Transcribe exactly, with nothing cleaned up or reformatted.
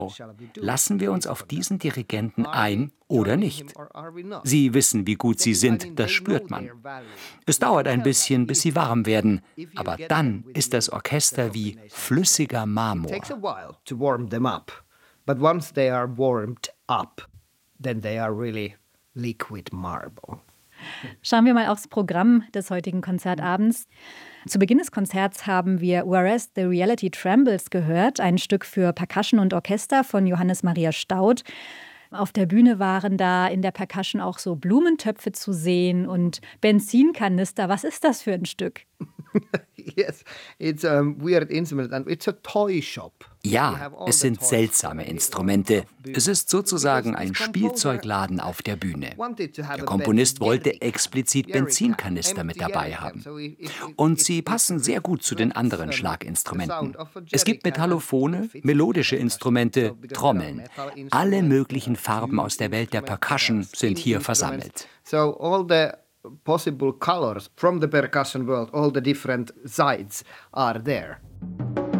Lassen wir uns auf diesen Dirigenten ein oder nicht? Sie wissen, wie gut sie sind, das spürt man. Es dauert ein bisschen, bis sie warm werden, aber dann ist das Orchester wie flüssiger Marmor. Schauen wir mal aufs Programm des heutigen Konzertabends. Zu Beginn des Konzerts haben wir Whereas the Reality Trembles gehört, ein Stück für Percussion und Orchester von Johannes Maria Staudt. Auf der Bühne waren da in der Percussion auch so Blumentöpfe zu sehen und Benzinkanister. Was ist das für ein Stück? Yes, it's a weird instrument and it's a toy shop. Ja, es sind seltsame Instrumente. Es ist sozusagen ein Spielzeugladen auf der Bühne. Der Komponist wollte explizit Benzinkanister mit dabei haben. Und sie passen sehr gut zu den anderen Schlaginstrumenten. Es gibt Metallophone, melodische Instrumente, Trommeln. Alle möglichen Farben aus der Welt der Percussion sind hier versammelt. So all the possible colors from the percussion world, all the different sides are there.